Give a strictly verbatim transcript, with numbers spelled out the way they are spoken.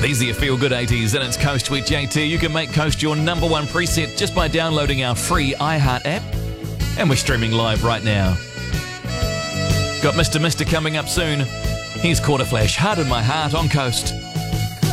These are your feel-good eighties, and it's Coast with J T. You can make Coast your number one preset just by downloading our free iHeart app. And we're streaming live right now. Got Mister Mister coming up soon. Here's Quarter Flash, Heart in My Heart on Coast.